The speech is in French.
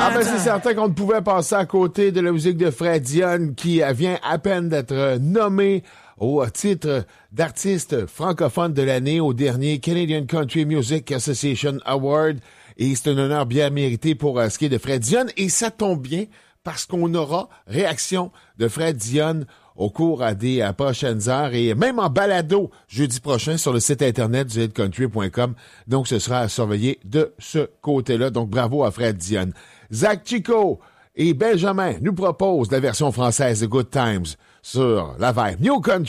ben c'est certain qu'on ne pouvait passer à côté de la musique de Fred Dionne qui vient à peine d'être nommé au titre d'artiste francophone de l'année au dernier Canadian Country Music Association Award. Et c'est un honneur bien mérité pour ce qui est de Fred Dionne. Et ça tombe bien parce qu'on aura réaction de Fred Dionne au cours des prochaines heures et même en balado jeudi prochain sur le site internet du hitcountry.com. Donc, ce sera à surveiller de ce côté-là. Donc, bravo à Fred Dionne. Zach Chico et Benjamin nous proposent la version française de Good Times sur la Vibe New Country.